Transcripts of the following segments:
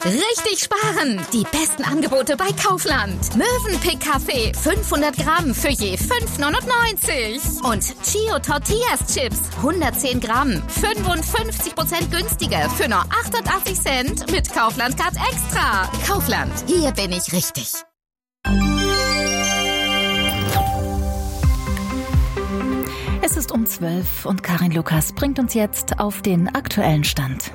Richtig sparen! Die besten Angebote bei Kaufland. Mövenpick Kaffee 500 Gramm für je 5,99. Und Chio Tortillas Chips 110 Gramm 55% günstiger für nur 88 Cent mit Kaufland Card Extra. Kaufland, hier bin ich richtig. Es ist um 12 und Karin Lukas bringt uns jetzt auf den aktuellen Stand.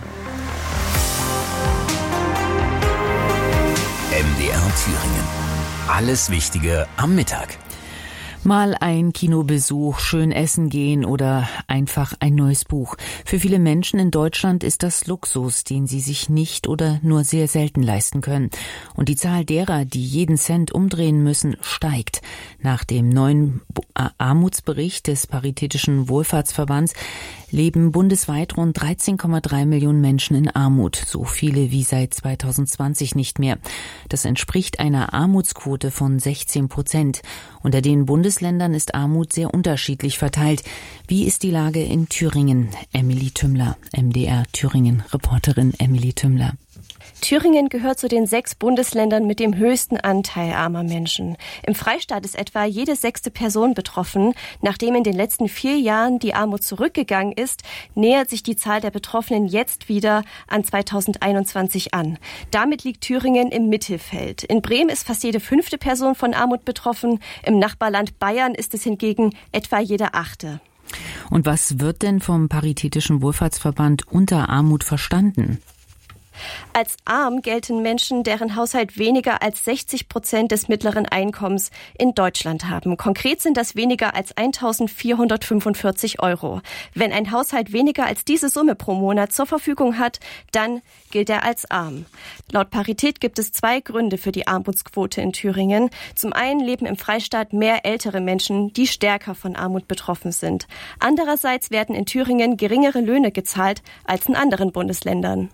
MDR Thüringen. Alles Wichtige am Mittag. Mal ein Kinobesuch, schön essen gehen oder einfach ein neues Buch. Für viele Menschen in Deutschland ist das Luxus, den sie sich nicht oder nur sehr selten leisten können. Und die Zahl derer, die jeden Cent umdrehen müssen, steigt. Nach dem neuen Armutsbericht des Paritätischen Wohlfahrtsverbands leben bundesweit rund 13,3 Millionen Menschen in Armut, so viele wie seit 2020 nicht mehr. Das entspricht einer Armutsquote von 16%. Unter den Bundesländern ist Armut sehr unterschiedlich verteilt. Wie ist die Lage in Thüringen? Emily Tümmler, MDR Thüringen-Reporterin Emily Tümmler. Thüringen gehört zu den 6 Bundesländern mit dem höchsten Anteil armer Menschen. Im Freistaat ist etwa jede 6. Person betroffen. Nachdem in den letzten 4 Jahren die Armut zurückgegangen ist, nähert sich die Zahl der Betroffenen jetzt wieder an 2021 an. Damit liegt Thüringen im Mittelfeld. In Bremen ist fast jede 5. Person von Armut betroffen. Im Nachbarland Bayern ist es hingegen etwa jede 8. Und was wird denn vom Paritätischen Wohlfahrtsverband unter Armut verstanden? Als arm gelten Menschen, deren Haushalt weniger als 60% des mittleren Einkommens in Deutschland haben. Konkret sind das weniger als 1.445 €. Wenn ein Haushalt weniger als diese Summe pro Monat zur Verfügung hat, dann gilt er als arm. Laut Parität gibt es 2 Gründe für die Armutsquote in Thüringen. Zum einen leben im Freistaat mehr ältere Menschen, die stärker von Armut betroffen sind. Andererseits werden in Thüringen geringere Löhne gezahlt als in anderen Bundesländern.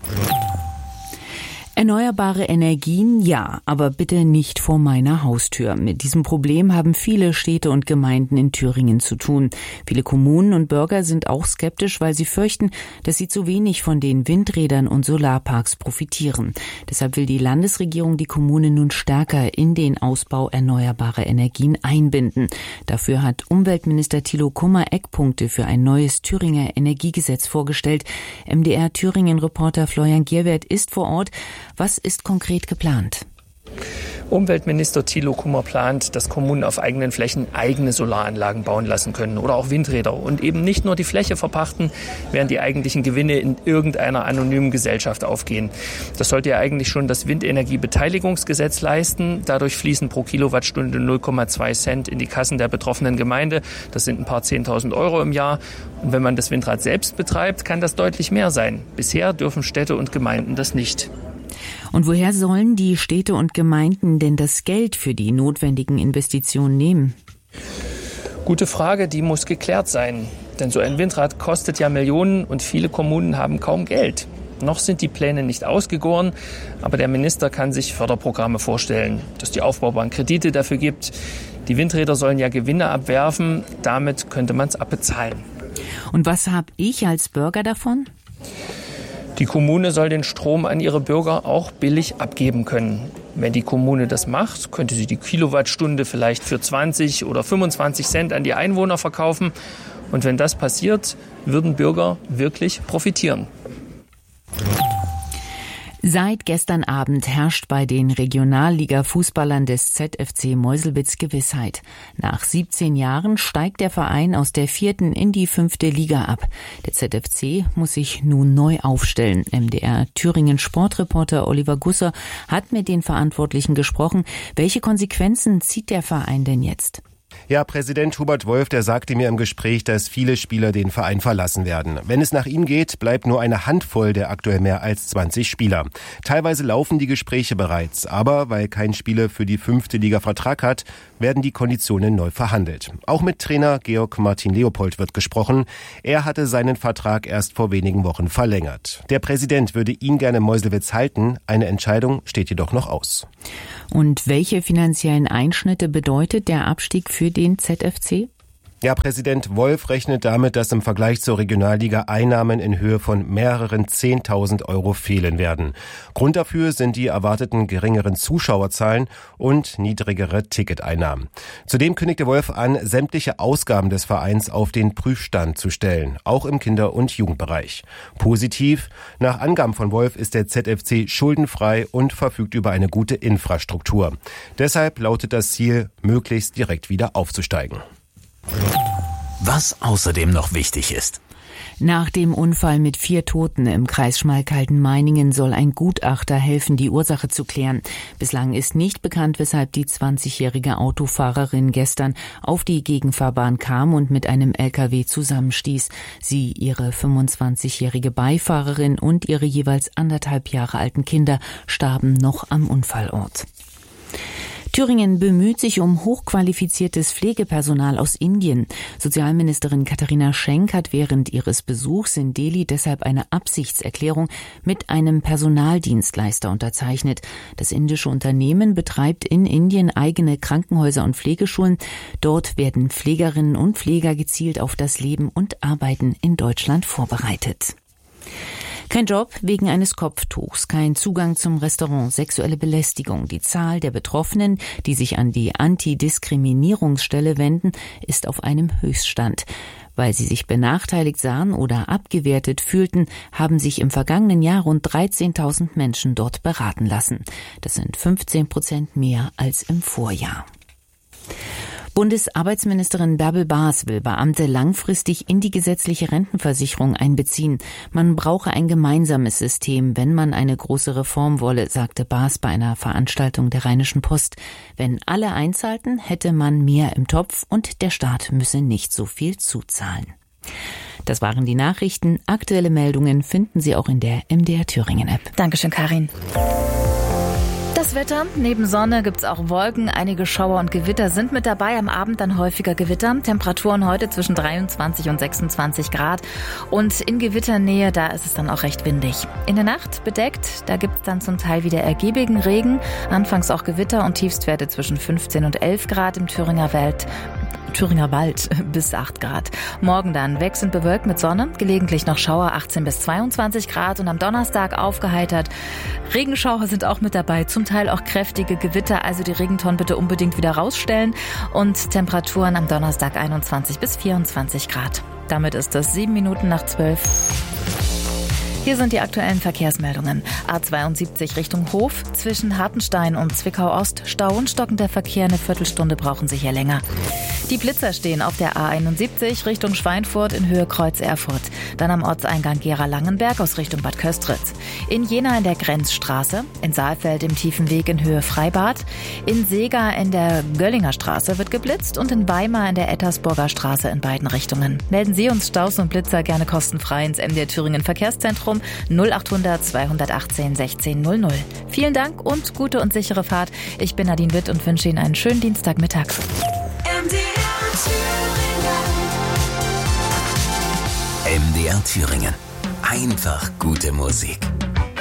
Erneuerbare Energien, ja, aber bitte nicht vor meiner Haustür. Mit diesem Problem haben viele Städte und Gemeinden in Thüringen zu tun. Viele Kommunen und Bürger sind auch skeptisch, weil sie fürchten, dass sie zu wenig von den Windrädern und Solarparks profitieren. Deshalb will die Landesregierung die Kommunen nun stärker in den Ausbau erneuerbarer Energien einbinden. Dafür hat Umweltminister Thilo Kummer Eckpunkte für ein neues Thüringer Energiegesetz vorgestellt. MDR Thüringen-Reporter Florian Gierwert ist vor Ort. Was ist konkret geplant? Umweltminister Thilo Kummer plant, dass Kommunen auf eigenen Flächen eigene Solaranlagen bauen lassen können oder auch Windräder und eben nicht nur die Fläche verpachten, während die eigentlichen Gewinne in irgendeiner anonymen Gesellschaft aufgehen. Das sollte ja eigentlich schon das Windenergiebeteiligungsgesetz leisten. Dadurch fließen pro Kilowattstunde 0,2 Cent in die Kassen der betroffenen Gemeinde. Das sind ein paar 10.000 € im Jahr. Und wenn man das Windrad selbst betreibt, kann das deutlich mehr sein. Bisher dürfen Städte und Gemeinden das nicht. Und woher sollen die Städte und Gemeinden denn das Geld für die notwendigen Investitionen nehmen? Gute Frage, die muss geklärt sein. Denn so ein Windrad kostet ja Millionen und viele Kommunen haben kaum Geld. Noch sind die Pläne nicht ausgegoren, aber der Minister kann sich Förderprogramme vorstellen, dass die Aufbaubank Kredite dafür gibt. Die Windräder sollen ja Gewinne abwerfen, damit könnte man es abbezahlen. Und was habe ich als Bürger davon? Die Kommune soll den Strom an ihre Bürger auch billig abgeben können. Wenn die Kommune das macht, könnte sie die Kilowattstunde vielleicht für 20 oder 25 Cent an die Einwohner verkaufen. Und wenn das passiert, würden Bürger wirklich profitieren. Seit gestern Abend herrscht bei den Regionalliga-Fußballern des ZFC Meuselwitz Gewissheit. Nach 17 Jahren steigt der Verein aus der 4. in die 5. Liga ab. Der ZFC muss sich nun neu aufstellen. MDR Thüringen Sportreporter Oliver Gusser hat mit den Verantwortlichen gesprochen. Welche Konsequenzen zieht der Verein denn jetzt? Ja, Präsident Hubert Wolf, der sagte mir im Gespräch, dass viele Spieler den Verein verlassen werden. Wenn es nach ihm geht, bleibt nur eine Handvoll der aktuell mehr als 20 Spieler. Teilweise laufen die Gespräche bereits, aber weil kein Spieler für die 5. Liga Vertrag hat, werden die Konditionen neu verhandelt. Auch mit Trainer Georg Martin Leopold wird gesprochen. Er hatte seinen Vertrag erst vor wenigen Wochen verlängert. Der Präsident würde ihn gerne Meuselwitz halten. Eine Entscheidung steht jedoch noch aus. Und welche finanziellen Einschnitte bedeutet der Abstieg für den ZFC? Ja, Präsident Wolf rechnet damit, dass im Vergleich zur Regionalliga Einnahmen in Höhe von mehreren 10.000 Euro fehlen werden. Grund dafür sind die erwarteten geringeren Zuschauerzahlen und niedrigere Ticketeinnahmen. Zudem kündigte Wolf an, sämtliche Ausgaben des Vereins auf den Prüfstand zu stellen, auch im Kinder- und Jugendbereich. Positiv: Nach Angaben von Wolf ist der ZFC schuldenfrei und verfügt über eine gute Infrastruktur. Deshalb lautet das Ziel, möglichst direkt wieder aufzusteigen. Was außerdem noch wichtig ist. Nach dem Unfall mit 4 Toten im Kreis Schmalkalden-Meiningen soll ein Gutachter helfen, die Ursache zu klären. Bislang ist nicht bekannt, weshalb die 20-jährige Autofahrerin gestern auf die Gegenfahrbahn kam und mit einem LKW zusammenstieß. Sie, ihre 25-jährige Beifahrerin und ihre jeweils 1,5 Jahre alten Kinder starben noch am Unfallort. Thüringen bemüht sich um hochqualifiziertes Pflegepersonal aus Indien. Sozialministerin Katharina Schenk hat während ihres Besuchs in Delhi deshalb eine Absichtserklärung mit einem Personaldienstleister unterzeichnet. Das indische Unternehmen betreibt in Indien eigene Krankenhäuser und Pflegeschulen. Dort werden Pflegerinnen und Pfleger gezielt auf das Leben und Arbeiten in Deutschland vorbereitet. Kein Job wegen eines Kopftuchs, kein Zugang zum Restaurant, sexuelle Belästigung. Die Zahl der Betroffenen, die sich an die Antidiskriminierungsstelle wenden, ist auf einem Höchststand. Weil sie sich benachteiligt sahen oder abgewertet fühlten, haben sich im vergangenen Jahr rund 13.000 Menschen dort beraten lassen. Das sind 15% mehr als im Vorjahr. Bundesarbeitsministerin Bärbel Baas will Beamte langfristig in die gesetzliche Rentenversicherung einbeziehen. Man brauche ein gemeinsames System, wenn man eine große Reform wolle, sagte Baas bei einer Veranstaltung der Rheinischen Post. Wenn alle einzahlten, hätte man mehr im Topf und der Staat müsse nicht so viel zuzahlen. Das waren die Nachrichten. Aktuelle Meldungen finden Sie auch in der MDR Thüringen App. Dankeschön, Karin. Das Wetter, neben Sonne gibt's auch Wolken, einige Schauer und Gewitter sind mit dabei, am Abend dann häufiger Gewitter. Temperaturen heute zwischen 23 und 26 Grad und in Gewitternähe, da ist es dann auch recht windig. In der Nacht bedeckt, da gibt's dann zum Teil wieder ergiebigen Regen, anfangs auch Gewitter und Tiefstwerte zwischen 15 und 11 Grad im Thüringer Wald bis 8 Grad. Morgen dann wechselnd bewölkt mit Sonne, gelegentlich noch Schauer 18 bis 22 Grad und am Donnerstag aufgeheitert. Regenschauer sind auch mit dabei, zum Teil auch kräftige Gewitter, also die Regentonnen bitte unbedingt wieder rausstellen und Temperaturen am Donnerstag 21 bis 24 Grad. Damit ist es 7 Minuten nach 12. Hier sind die aktuellen Verkehrsmeldungen. A72 Richtung Hof, zwischen Hartenstein und Zwickau-Ost, Stau und stockender Verkehr, eine Viertelstunde brauchen Sie hier länger. Die Blitzer stehen auf der A71 Richtung Schweinfurt in Höhe Kreuz Erfurt. Dann am Ortseingang Gera-Langenberg aus Richtung Bad Köstritz. In Jena in der Grenzstraße, in Saalfeld im Tiefenweg in Höhe Freibad, in Seegar in der Göllinger Straße wird geblitzt und in Weimar in der Ettersburger Straße in beiden Richtungen. Melden Sie uns Staus und Blitzer gerne kostenfrei ins MDR Thüringen Verkehrszentrum 0800 218 1600. Vielen Dank und gute und sichere Fahrt. Ich bin Nadine Witt und wünsche Ihnen einen schönen Dienstagmittag. MDR Thüringen. Einfach gute Musik.